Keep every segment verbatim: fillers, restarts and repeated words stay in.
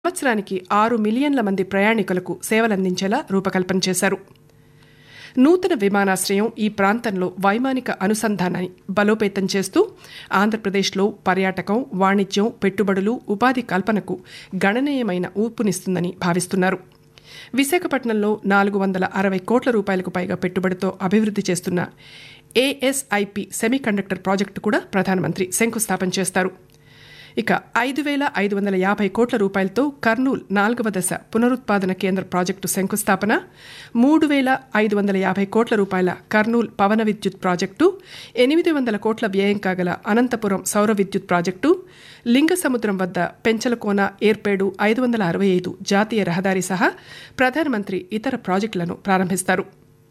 సంవత్సరానికి ఆరు మిలియన్ల మంది ప్రయాణికులకు సేవలందించేలా రూపకల్పన చేశారు. నూతన విమానాశ్రయం ఈ ప్రాంతంలో వైమానిక అనుసంధానాన్ని బలోపేతం చేస్తూ ఆంధ్రప్రదేశ్లో పర్యాటకం, వాణిజ్యం, పెట్టుబడులు, ఉపాధి కల్పనకు గణనీయమైన ఊపునిస్తుందని భావిస్తున్నారు. విశాఖపట్నంలో నాలుగు వందల అరవై కోట్ల రూపాయలకు పైగా పెట్టుబడితో అభివృద్ధి చేస్తున్న ఏఎస్ఐపి సెమీకండక్టర్ ప్రాజెక్టు కూడా ప్రధానమంత్రి శంకుస్థాపన చేస్తారు. ఇక ఐదు వేల ఐదు వందల యాభై కోట్ల రూపాయలతో కర్నూలు నాలుగవ దశ పునరుత్పాదన కేంద్ర ప్రాజెక్టు శంకుస్థాపన, మూడు వేల ఐదు వందల యాభై కోట్ల రూపాయల కర్నూలు పవన విద్యుత్ ప్రాజెక్టు, ఎనిమిది వందల కోట్ల వ్యయం కాగల అనంతపురం సౌర విద్యుత్ ప్రాజెక్టు, లింగసముద్రం వద్ద పెంచలకోన ఏర్పేడు ఐదు వందల అరవై ఐదు జాతీయ రహదారి సహా ప్రధానమంత్రి ఇతర ప్రాజెక్టులను ప్రారంభిస్తారు.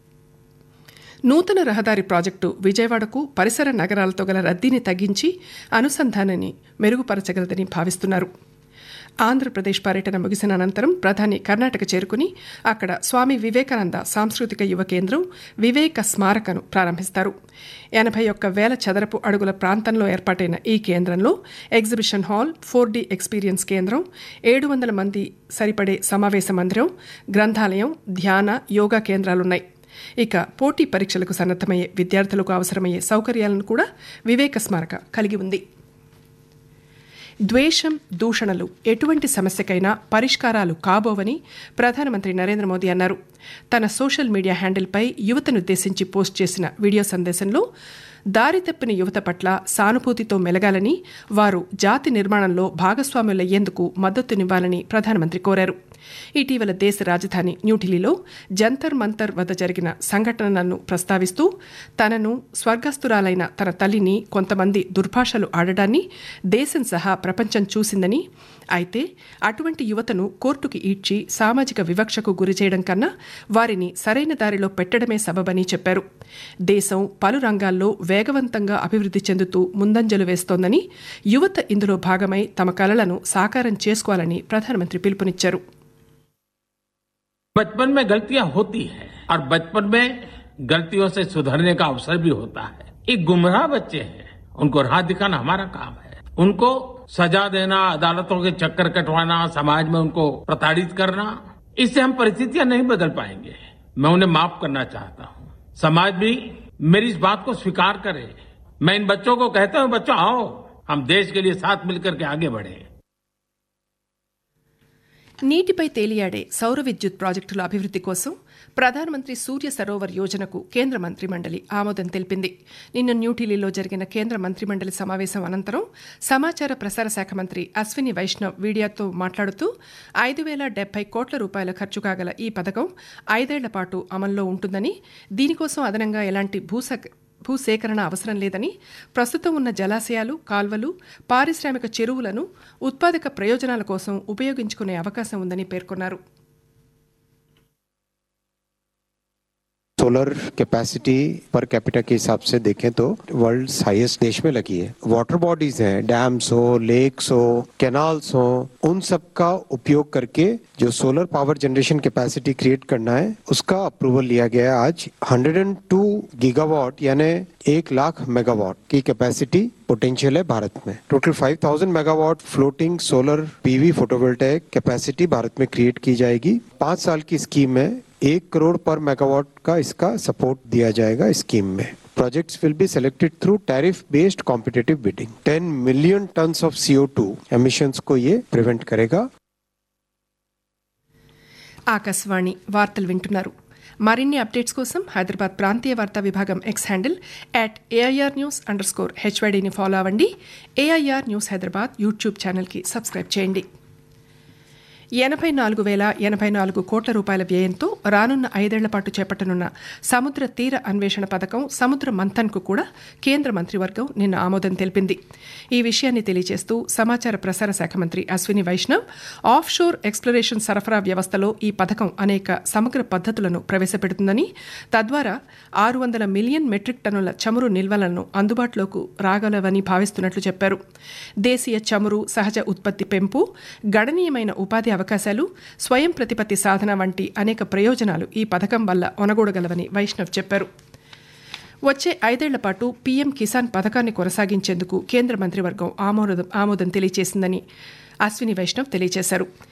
నూతన రహదారి ప్రాజెక్టు విజయవాడకు పరిసర నగరాలతో గల రద్దీని తగ్గించి అనుసంధానాన్ని మెరుగుపరచగలదని భావిస్తున్నారు. ఆంధ్రప్రదేశ్ పర్యటన ముగిసిన అనంతరం ప్రధాని కర్ణాటక చేరుకుని అక్కడ స్వామి వివేకానంద సాంస్కృతిక యువ కేంద్రం వివేక స్మారకను ప్రారంభిస్తారు. ఎనభై ఒక్క వేల చదరపు అడుగుల ప్రాంతంలో ఏర్పాటైన ఈ కేంద్రంలో exhibition hall, four D experience కేంద్రం, ఏడు వందల మంది సరిపడే సమావేశ మందిరం, గ్రంథాలయం, ధ్యాన, యోగా కేంద్రాలున్నాయి. ఇక పోటీ పరీక్షలకు సన్నద్దమయ్యే విద్యార్థులకు అవసరమయ్యే సౌకర్యాలను కూడా వివేక స్మారక కలిగి ఉంది. ద్వేషం, దూషణలు ఎటువంటి సమస్యకైనా పరిష్కారాలు కాబోవని ప్రధానమంత్రి నరేంద్ర మోదీ అన్నారు. తన సోషల్ మీడియా హ్యాండిల్పై యువతనుద్దేశించి పోస్ట్ చేసిన వీడియో సందేశంలో దారి తప్పిన యువత పట్ల సానుభూతితో మెలగాలని, వారు జాతి నిర్మాణంలో భాగస్వాములయ్యేందుకు మద్దతునివ్వాలని ప్రధానమంత్రి కోరారు. ఇటీవల దేశ రాజధాని న్యూఢిల్లీలో జంతర్ మంతర్ వద్ద జరిగిన సంఘటనలను ప్రస్తావిస్తూ తనను, స్వర్గస్థురాలైన తన తల్లిని కొంతమంది దుర్భాషలు ఆడడాన్ని దేశం సహా ప్రపంచం చూసిందని, అయితే అటువంటి యువతను కోర్టుకి ఈడ్చి సామాజిక వివక్షకు గురిచేయడం కన్నా వారిని సరైన దారిలో పెట్టడమే సబబని చెప్పారు. దేశం పలు రంగాల్లో వేగవంతంగా అభివృద్ధి చెందుతూ ముందంజలు వేస్తోందని, యువత ఇందులో భాగమై తమ కలలను సాకారం చేసుకోవాలని ప్రధానమంత్రి పిలుపునిచ్చారు. बचपन में गलतियां होती हैं और बचपन में गलतियों से सुधरने का अवसर भी होता है. ये गुमराह बच्चे हैं, उनको राह दिखाना हमारा काम है. उनको सजा देना, अदालतों के चक्कर कटवाना, समाज में उनको प्रताड़ित करना, इससे हम परिस्थितियां नहीं बदल पाएंगे. मैं उन्हें माफ करना चाहता हूं. समाज भी मेरी इस बात को स्वीकार करे. मैं इन बच्चों को कहता हूं, बच्चों आओ, हम देश के लिए साथ मिलकर के आगे बढ़े. నీటిపై తేలియాడే సౌర విద్యుత్ ప్రాజెక్టుల అభివృద్ధి కోసం ప్రధానమంత్రి సూర్య సరోవర్ యోజనకు కేంద్ర మంత్రిమండలి ఆమోదం తెలిపింది. నిన్న న్యూఢిల్లీలో జరిగిన కేంద్ర మంత్రిమండలి సమావేశం అనంతరం సమాచార ప్రసార శాఖ మంత్రి అశ్విని వైష్ణవ్ మీడియాతో మాట్లాడుతూ ఐదు వేల డెబ్బై కోట్ల రూపాయల ఖర్చు కాగల ఈ పథకం ఐదేళ్ల పాటు అమల్లో ఉంటుందని, దీనికోసం అదనంగా ఎలాంటి భూస భూసేకరణ అవసరం లేదని, ప్రస్తుతం ఉన్న జలాశయాలు, కాల్వలు, పారిశ్రామిక చెరువులను ఉత్పాదక ప్రయోజనాల కోసం ఉపయోగించుకునే అవకాశం ఉందని పేర్కొన్నారు. सोलर कैपेसिटी पर कैपिटा के हिसाब से देखें तो वर्ल्ड हाईएस्ट देश में लगी है. वाटर बॉडीज हैं, डैम्स हो, लेक्स हो, कैनाल्स हो, उन सब का उपयोग करके जो solar power generation capacity create करना है उसका अप्रूवल लिया गया है. आज एक सौ दो गीगावाट यानी एक लाख मेगावाट की कैपेसिटी पोटेंशियल है भारत में. टोटल पाँच हज़ार megawatt floating solar PV photovoltaic capacity Bharat में क्रिएट की जाएगी. पांच साल की स्कीम में एक करोड़ पर मेगावाट का इसका सपोर्ट दिया जाएगा. स्कीम में projects will be selected through tariff based competitive bidding. Ten million tons of C O two emissions को ये प्रिवेंट करेगा. ఆకాశవాణి వార్తలు వింటున్నారు. మరిన్ని అప్డేట్స్ కోసం హైదరాబాద్ ప్రాంతీయ వార్తా విభాగం X handle at AIR news under score హెచ్వైడీని follow అవ్వండి. ఏఐఆర్ న్యూస్ హైదరాబాద్ యూట్యూబ్ ఛానల్కి సబ్స్క్రైబ్ చేయండి. ఎనభై నాలుగు వేల ఎనభై నాలుగు కోట్ల రూపాయల వ్యయంతో రానున్న ఐదేళ్ల పాటు చేపట్టనున్న సముద్ర తీర అన్వేషణ పథకం సముద్ర మంథన్కు కూడా కేంద్ర మంత్రివర్గం నిన్న ఆమోదం తెలిపింది. ఈ విషయాన్ని తెలియజేస్తూ సమాచార ప్రసార శాఖ మంత్రి Ashwini Vaishnav of sure exploration సరఫరా వ్యవస్థలో ఈ పథకం అనేక సమగ్ర పద్ధతులను ప్రవేశపెడుతుందని, తద్వారా ఆరు వందల మిలియన్ మెట్రిక్ టన్నుల చమురు నిల్వలను అందుబాటులోకి రాగలవని భావిస్తున్నట్లు చెప్పారు. దేశీయ చమురు, సహజ ఉత్పత్తి పెంపు, గణనీయమైన ఉపాధి అవకాశాలు, స్వయం ప్రతిపత్తి సాధన వంటి అనేక ప్రయోజనాలు ఈ పథకం వల్ల ఒనగూడగలవని వైష్ణవ్ చెప్పారు. వచ్చే ఐదేళ్ల పాటు పీఎం కిసాన్ పథకాన్ని కొనసాగించేందుకు కేంద్ర మంత్రివర్గం ఆమోదం ఆమోదం తెలియజేసిందని అశ్విని వైష్ణవ్ తెలియజేశారు.